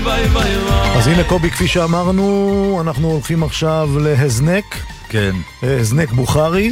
ביי ביי. אז הנה קובי, כפי שאמרנו, אנחנו הולכים עכשיו להזנק. כן. הזנק בוכרי.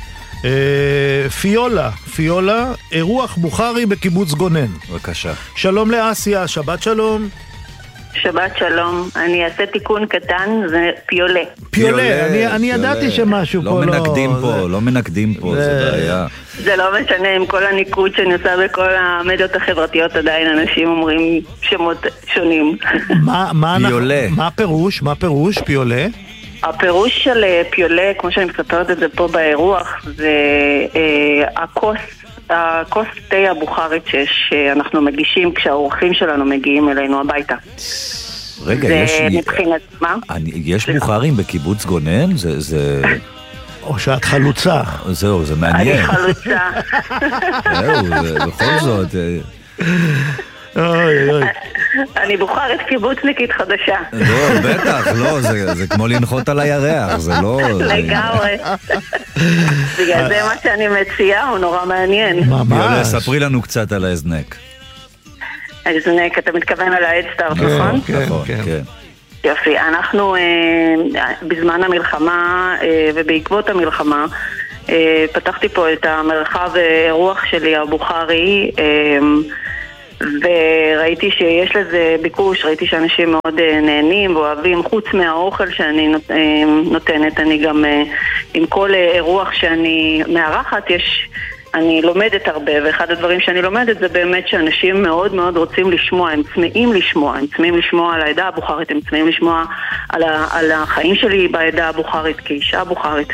פיולה, אירוח בוכרי בקיבוץ גונן. בבקשה. שלום לאסיה, שבת שלום. שבת שלום, אני אעשה תיקון קטן, זה פיולה. פיולה, אני ידעתי שמשהו פה לא... לא מנקדים פה, זה בעיה. זה לא משנה, עם כל הניקוד שאני עושה בכל המדיות החברתיות, עדיין אנשים אומרים שמות שונים. מה פירוש פיולה? הפירוש של פיולה, כמו שאני מספרת את זה פה באירוח, זה הכוס תה הבוכרית שאנחנו מגישים כשהאורחים שלנו מגיעים אלינו הביתה. רגע, יש בוכרים בקיבוץ גונן? זה... או שאת חלוצה. זהו, זה מעניין. אני חלוצה. זהו, בכל זאת... אני בוכרית קיבוצניקית חדשה. לא, בטח, לא, זה כמו לנחות על הירח, זה לא... לגמרי. בגלל זה מה שאני מציעה הוא נורא מעניין. יולה, ספרי לנו קצת על ההזנק. ההזנק, אתה מתכוון על ההדסטארט, נכון? כן. יופי, אנחנו בזמן המלחמה ובעקבות המלחמה פתחתי פה את המרחב אירוח שלי הבוכרי, וראיתי שיש לזה ביקוש, ראיתי שאנשים מאוד נהנים ואוהבים, חוץ מהאוכל שאני נותנת, אני גם עם כל אירוח שאני מארחת, אני לומדת הרבה, ואחד הדברים שאני לומדת זה באמת שאנשים מאוד מאוד רוצים לשמוע, הם צמאים לשמוע על העדה הבוכרית, הם צמאים לשמוע על החיים שלי בעדה הבוכרית, כאישה בוכרית.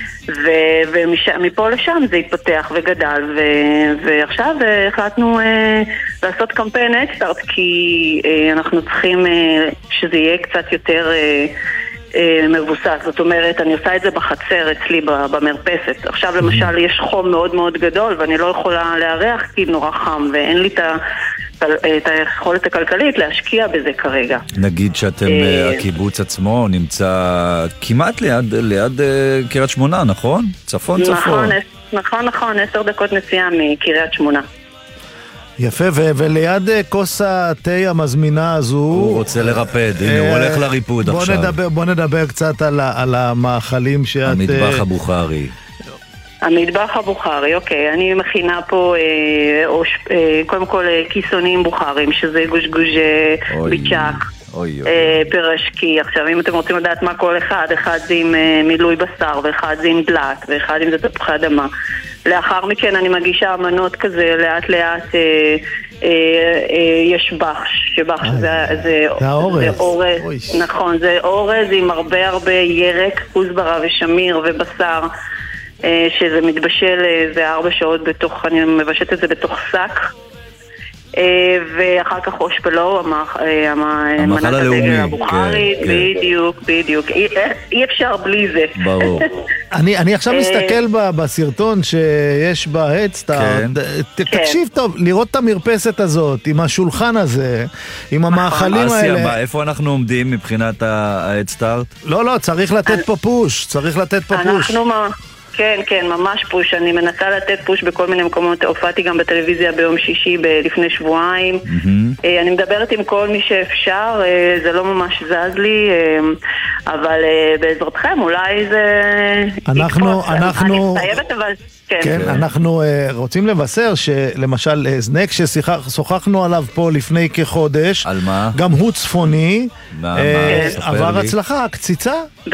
ומפה לשם זה התפתח וגדל, ועכשיו החלטנו לעשות קמפיין אדסטארט, כי אנחנו צריכים שזה יהיה קצת יותר מבוסס. זאת אומרת, אני עושה את זה בחצר אצלי במרפסת. עכשיו למשל יש חום מאוד מאוד גדול ואני לא יכולה לארח כי נורא חם, ואין לי את היכולת הכלכלית להשקיע בזה כרגע. נגיד שאתם, הקיבוץ עצמו נמצא כמעט ליד קריית שמונה, נכון? צפון. נכון, 10 דקות נסיעה מקריית שמונה. יפה, וליד כוס התה המזמינה הזו... הוא רוצה לרפד, הנה הוא הולך לריפוד עכשיו. בוא נדבר קצת על המאכלים שאת... המטבח הבוכרי. המטבח הבוכרי, אוקיי, אני מכינה פה קודם כל כיסונים בוכרים, שזה גושגוש ביצ'ק, פרשקי. עכשיו אם אתם רוצים לדעת מה כל אחד זה עם מילוי בשר, ואחד זה עם דלת, ואחד עם זה תפוחי אדמה. לאחר מכן אני מגישה אמנות כזה, לאט לאט יש שבח זה אורז, נכון, זה אורז עם הרבה ירק, כוסברה ושמיר ובשר, שזה מתבשל, זה 4 שעות בתוך, אני מבשלת את זה בתוך שק, ואחר כך אושפלו, המאכל הלאומי הבוכרית, בדיוק, אי אפשר בלי זה. ברור. אני עכשיו מסתכל בסרטון שיש בהדסטארט, תקשיב טוב, לראות את המרפסת הזאת, עם השולחן הזה, עם המאכלים האלה. אסיה, איפה אנחנו עומדים מבחינת ההדסטארט? לא, צריך לתת פה פוש, כן, ממש פוש. אני מנסה לתת פוש בכל מיני מקומות. הופעתי גם בטלוויזיה ביום שישי לפני שבועיים. אני מדברת עם כל מי שאפשר, זה לא ממש זז לי, אבל בעזרתכם אולי זה יקפוץ. אני חייבת אבל... כן, אנחנו רוצים לבשר שלמשל זנק ששוחחנו עליו פה לפני כחודש, על מה? גם הוא צפוני, עבר הצלחה, הקציצה.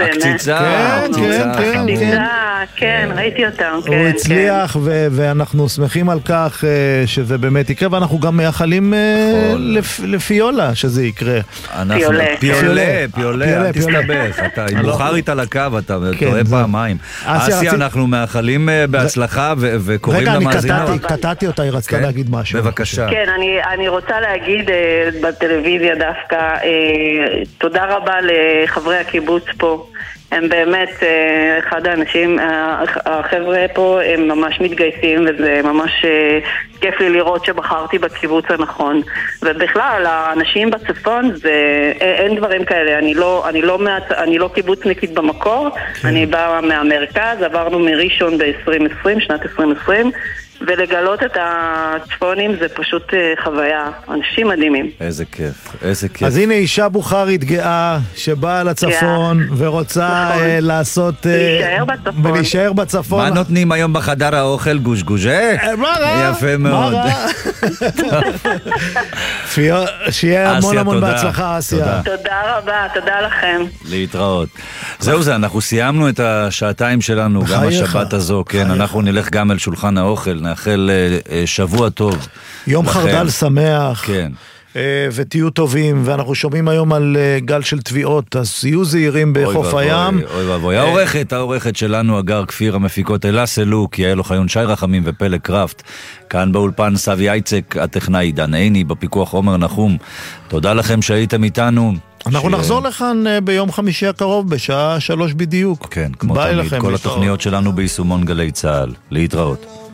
כן, ראיתי אותם. הוא הצליח ואנחנו שמחים על כך שזה באמת יקרה, ואנחנו גם מייחלים לפיולה שזה יקרה. פיולה, אל תסתבך, אתה עם בוכרית על הקו, אתה טועה פעמיים. אסיה, אנחנו מייחלים בהצלחה וקוראים למאזינות. רגע, אני קטעתי אותה, היא רצתה להגיד משהו. בבקשה. כן, אני רוצה להגיד בטלוויזיה דווקא, תודה רבה לחברי הקיבוץ פה. הם באמת אחד האנשים, החבר'ה פה הם ממש מתגייסים, וזה ממש כיף לי לראות שבחרתי בקיבוץ הנכון. ובכלל, האנשים בצפון, אין דברים כאלה. אני לא קיבוצניקית במקור, אני באה מהמרכז, עברנו מראשון ב-2020, שנת 2020, ולגלות את הצפונים זה פשוט חוויה, אנשים מדהימים. איזה כיף, איזה כיף. אז הנה אישה בוכרית גאה שבאה לצפון ורוצה לעשות... להישאר בצפון. מה נותנים היום בחדר האוכל? גושגושה? מה רע? יפה מאוד. שיהיה המון המון בהצלחה, אסיה. תודה רבה, תודה לכם. להתראות. זהו זה, אנחנו סיימנו את השעתיים שלנו, גם השבת הזו, כן, אנחנו נלך גם אל שולחן האוכל, נאחל שבוע טוב. יום חרדל שמח. כן. ותהיו טובים, ואנחנו שומעים היום על גל של תביעות, אז יהיו זהירים בחוף הים. אוי ואבוי, העורכת שלנו, אגר כפיר, המפיקות אלה סלוק, יעל אוחיון, שי רחמים ופלג קראפט, כאן באולפן סבי אייצק, הטכנאי דן עיני, בפיקוח עומר נחום. תודה לכם שהייתם איתנו. אנחנו נחזור לכאן ביום חמישי הקרוב, בשעה 3 בדיוק. כן, כמו תמיד, כל התוכניות שלנו ביישומון גלי צהל. להתראות.